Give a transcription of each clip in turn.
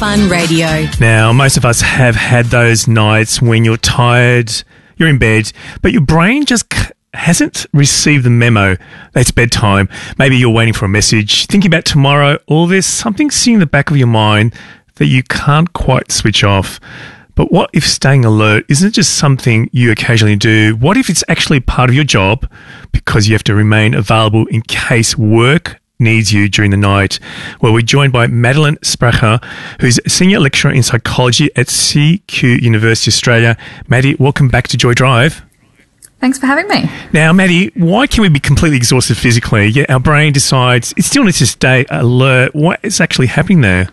Fun Radio. Now, most of us have had those nights when you're tired, you're in bed, but your brain just hasn't received the memo that it's bedtime. Maybe you're waiting for a message, thinking about tomorrow, or there's something sitting in the back of your mind that you can't quite switch off. But what if staying alert isn't just something you occasionally do? What if it's actually part of your job because you have to remain available in case work needs you during the night? Well, we're joined by Madeleine Spracher, who's a senior lecturer in psychology at CQ University Australia. Maddie, welcome back to Joy Drive. Thanks for having me. Now, Maddie, why can we be completely exhausted physically, yet our brain decides it still needs to stay alert? What is actually happening there?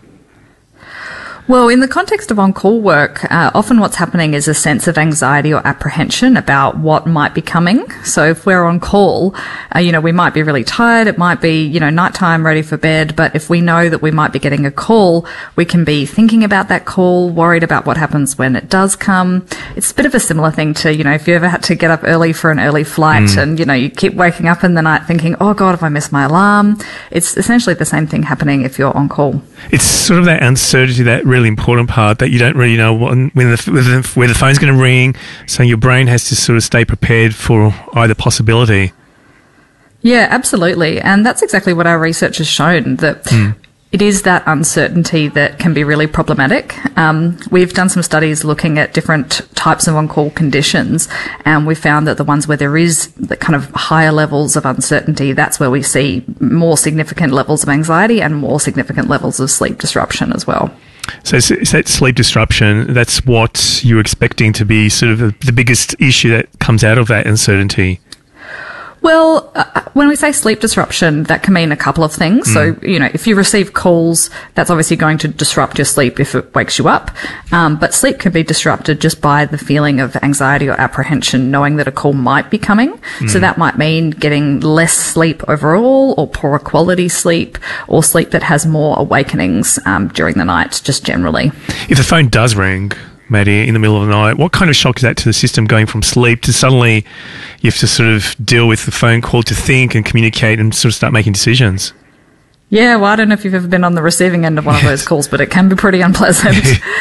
Well, in the context of on-call work, often what's happening is a sense of anxiety or apprehension about what might be coming. So if we're on call, we might be really tired. It might be, nighttime, ready for bed. But if we know that we might be getting a call, we can be thinking about that call, worried about what happens when it does come. It's a bit of a similar thing to, if you ever had to get up early for an early flight and, you keep waking up in the night thinking, oh God, if I miss my alarm. It's essentially the same thing happening if you're on call. It's sort of that uncertainty, that really important part that you don't really know where the phone's going to ring, so your brain has to sort of stay prepared for either possibility. Yeah, absolutely. And that's exactly what our research has shown, that it is that uncertainty that can be really problematic. We've done some studies looking at different types of on-call conditions, and we found that the ones where there is the kind of higher levels of uncertainty, that's where we see more significant levels of anxiety and more significant levels of sleep disruption as well. So is that sleep disruption, that's what you're expecting to be sort of the biggest issue that comes out of that uncertainty? Well, when we say sleep disruption, that can mean a couple of things. So, if you receive calls, that's obviously going to disrupt your sleep if it wakes you up. But sleep can be disrupted just by the feeling of anxiety or apprehension, knowing that a call might be coming. So that might mean getting less sleep overall, or poorer quality sleep, or sleep that has more awakenings during the night, just generally. If the phone does ring, Maddie, in the middle of the night, what kind of shock is that to the system, going from sleep to suddenly you have to sort of deal with the phone call to think and communicate and sort of start making decisions? Yeah, well, I don't know if you've ever been on the receiving end of one of those calls, but it can be pretty unpleasant.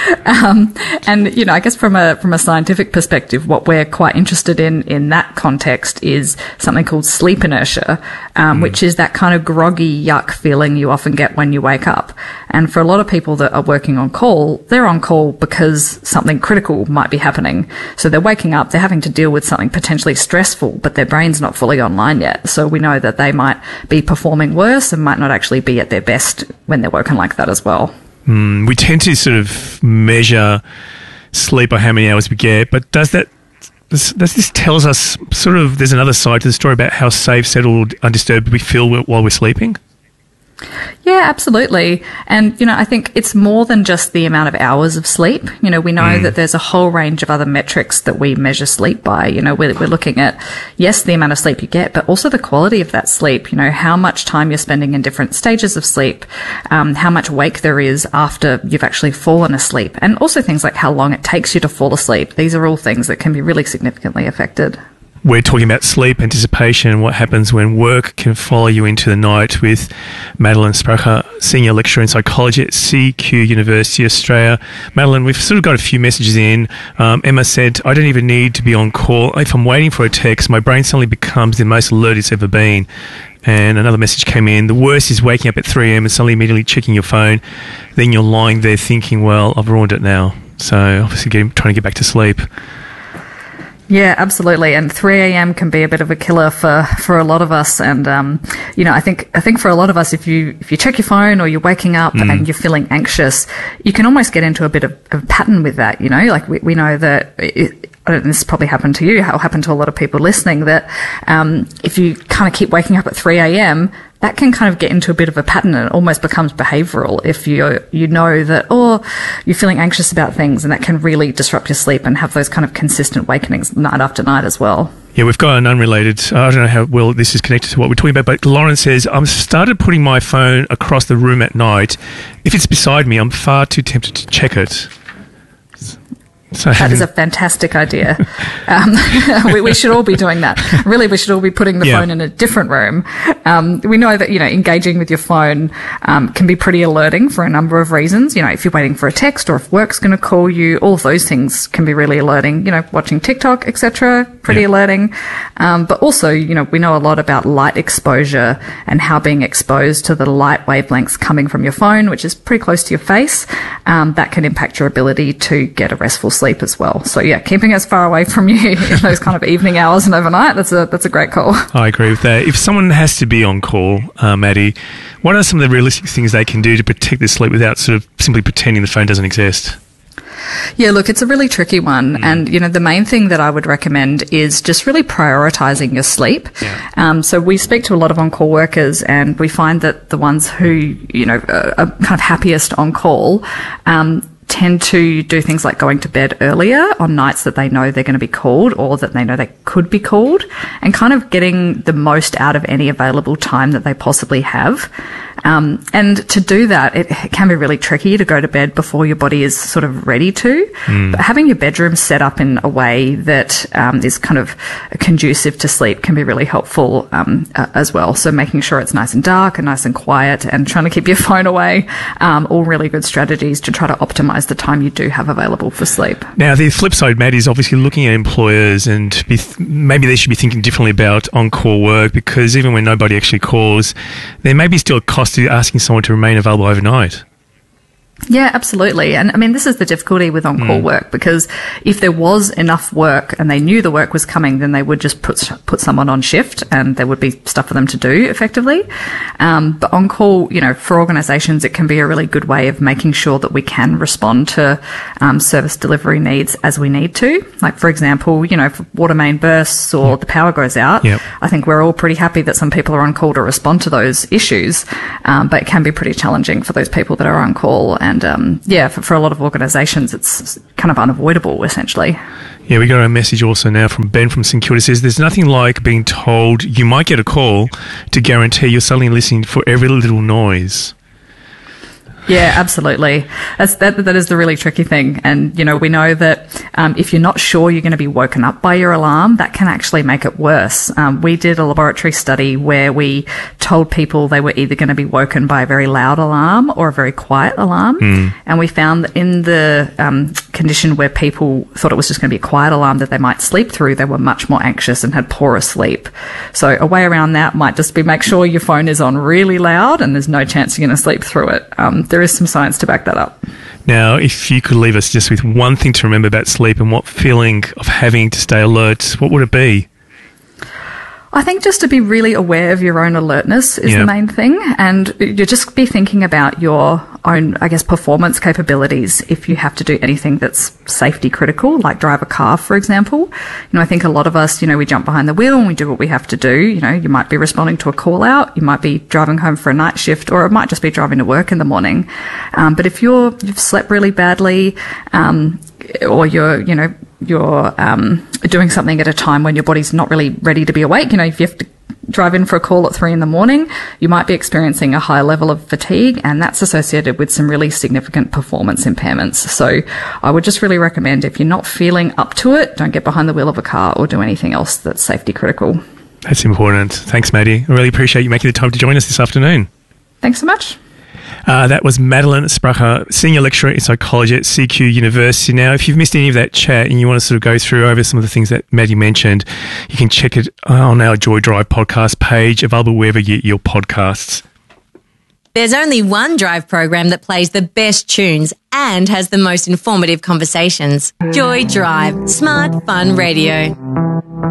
And, I guess from a scientific perspective, what we're quite interested in that context is something called sleep inertia, which is that kind of groggy yuck feeling you often get when you wake up. And for a lot of people that are working on call, they're on call because something critical might be happening. So they're waking up, they're having to deal with something potentially stressful, but their brain's not fully online yet. So we know that they might be performing worse and might not actually be at their best when they're woken like that as well. We tend to sort of measure sleep by how many hours we get, but does this tells us sort of there's another side to the story about how safe, settled, undisturbed we feel while we're sleeping? Yeah, absolutely. And, I think it's more than just the amount of hours of sleep. We know that there's a whole range of other metrics that we measure sleep by. We're looking at, yes, the amount of sleep you get, but also the quality of that sleep. How much time you're spending in different stages of sleep, how much wake there is after you've actually fallen asleep, and also things like how long it takes you to fall asleep. These are all things that can be really significantly affected. We're talking about sleep anticipation and what happens when work can follow you into the night with Madeleine Spracher, Senior Lecturer in Psychology at CQ University Australia. Madeleine, we've sort of got a few messages in. Emma said, I don't even need to be on call. If I'm waiting for a text, my brain suddenly becomes the most alert it's ever been. And another message came in. The worst is waking up at 3 a.m. and suddenly immediately checking your phone. Then you're lying there thinking, well, I've ruined it now. So obviously trying to get back to sleep. Yeah, absolutely. And 3 a.m. can be a bit of a killer for a lot of us. And, I think for a lot of us, if you check your phone or you're waking up and you're feeling anxious, you can almost get into a bit of a pattern with that. Like we know that I don't know, this probably happened to you, how it happened to a lot of people listening, that if you kind of keep waking up at 3 a.m., that can kind of get into a bit of a pattern, and it almost becomes behavioural if you know that, you're feeling anxious about things, and that can really disrupt your sleep and have those kind of consistent wakenings night after night as well. Yeah, we've got an unrelated, I don't know how well this is connected to what we're talking about, but Lauren says, I've started putting my phone across the room at night. If it's beside me, I'm far too tempted to check it. So that is a fantastic idea. We should all be doing that. Really, we should all be putting the phone in a different room. We know that, engaging with your phone can be pretty alerting for a number of reasons. If you're waiting for a text or if work's going to call you, all of those things can be really alerting. Watching TikTok, etc., pretty alerting. But also, we know a lot about light exposure and how being exposed to the light wavelengths coming from your phone, which is pretty close to your face, that can impact your ability to get a restful sleep as well. So keeping us far away from you in those kind of evening hours and overnight, that's a great call. I agree with that. If someone has to be on call, Maddie, what are some of the realistic things they can do to protect their sleep without sort of simply pretending the phone doesn't exist? Yeah, look, it's a really tricky one. And, the main thing that I would recommend is just really prioritizing your sleep. Yeah. So we speak to a lot of on-call workers, and we find that the ones who, are kind of happiest on call, tend to do things like going to bed earlier on nights that they know they're going to be called or that they know they could be called, and kind of getting the most out of any available time that they possibly have. And to do that, it can be really tricky to go to bed before your body is sort of ready to. But having your bedroom set up in a way that is kind of conducive to sleep can be really helpful as well. So making sure it's nice and dark and nice and quiet and trying to keep your phone away, all really good strategies to try to optimize the time you do have available for sleep. Now, the flip side, Matt, is obviously looking at employers, and maybe they should be thinking differently about on-call work, because even when nobody actually calls, there may be still a cost to asking someone to remain available overnight. Yeah, absolutely. And I mean, this is the difficulty with on-call work, because if there was enough work and they knew the work was coming, then they would just put someone on shift and there would be stuff for them to do effectively. But on-call, for organisations, it can be a really good way of making sure that we can respond to service delivery needs as we need to. Like, for example, if water main bursts or the power goes out, I think we're all pretty happy that some people are on call to respond to those issues. But it can be pretty challenging for those people that are on call. And for a lot of organisations, it's kind of unavoidable, essentially. Yeah, we got a message also now from Ben from St Kilda. Says there's nothing like being told you might get a call to guarantee you're suddenly listening for every little noise. Yeah, absolutely. That is the really tricky thing. And, we know that if you're not sure you're going to be woken up by your alarm, that can actually make it worse. We did a laboratory study where we told people they were either going to be woken by a very loud alarm or a very quiet alarm. And we found that in the condition where people thought it was just going to be a quiet alarm that they might sleep through, they were much more anxious and had poorer sleep. So a way around that might just be make sure your phone is on really loud and there's no chance you're going to sleep through it. There is some science to back that up. Now, if you could leave us just with one thing to remember about sleep and what feeling of having to stay alert, what would it be? I think just to be really aware of your own alertness is the main thing, and you just be thinking about your own, performance capabilities if you have to do anything that's safety critical, like drive a car, for example. I think a lot of us, we jump behind the wheel and we do what we have to do. You might be responding to a call out, you might be driving home for a night shift, or it might just be driving to work in the morning. But if you've slept really badly, or you're doing something at a time when your body's not really ready to be awake, if you have to drive in for a call at 3 a.m, you might be experiencing a high level of fatigue, and that's associated with some really significant performance impairments. So I would just really recommend, if you're not feeling up to it, don't get behind the wheel of a car or do anything else that's safety critical. That's important. Thanks, Maddie. I really appreciate you making the time to join us this afternoon. Thanks so much. That was Madeline Spracher, Senior Lecturer in Psychology at CQ University. Now, if you've missed any of that chat and you want to sort of go through over some of the things that Maddie mentioned, you can check it on our Joy Drive podcast page, available wherever you get your podcasts. There's only one Drive program that plays the best tunes and has the most informative conversations. Joy Drive. Smart, fun radio.